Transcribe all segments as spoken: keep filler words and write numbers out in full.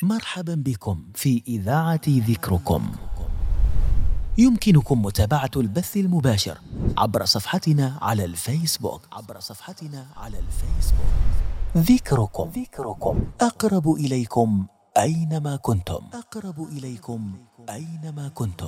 مرحبا بكم في إذاعة ذكركم. يمكنكم متابعة البث المباشر عبر صفحتنا على الفيسبوك عبر صفحتنا على الفيسبوك ذكركم. ذكركم أقرب إليكم أينما كنتم. أقرب إليكم أينما كنتم.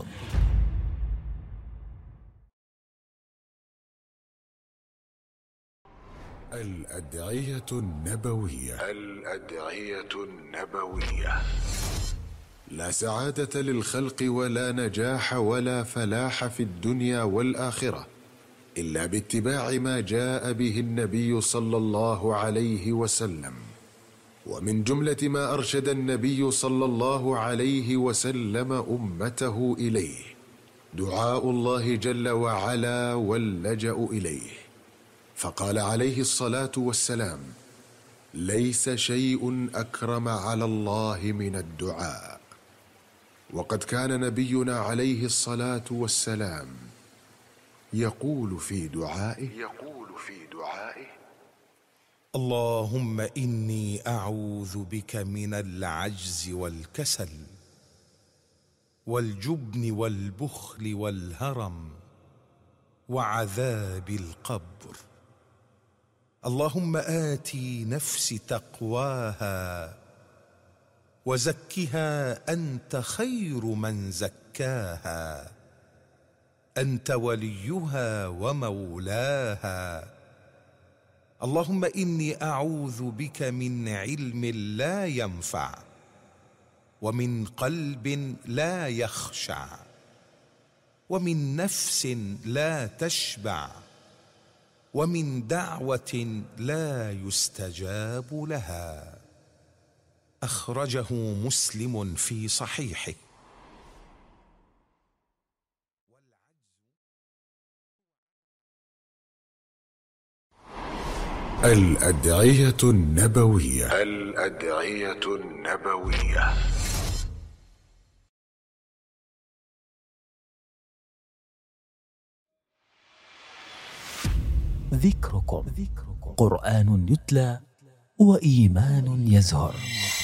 الأدعية النبوية. الأدعية النبوية. لا سعادة للخلق ولا نجاح ولا فلاح في الدنيا والآخرة إلا باتباع ما جاء به النبي صلى الله عليه وسلم. ومن جملة ما أرشد النبي صلى الله عليه وسلم أمته إليه دعاء الله جل وعلا واللجأ إليه، فقال عليه الصلاة والسلام: ليس شيء أكرم على الله من الدعاء. وقد كان نبينا عليه الصلاة والسلام يقول في دعائه يقول في دعائه اللهم إني أعوذ بك من العجز والكسل والجبن والبخل والهرم وعذاب القبر. اللهم آتي نفسي تقواها وزكها أنت خير من زكاها، أنت وليها ومولاها. اللهم إني أعوذ بك من علم لا ينفع ومن قلب لا يخشع ومن نفس لا تشبع ومن دعوة لا يستجاب لها. أخرجه مسلم في صحيحه. الأدعية النبوية. الأدعية النبوية. ذكركم. قرآن يتلى وإيمان يزهر.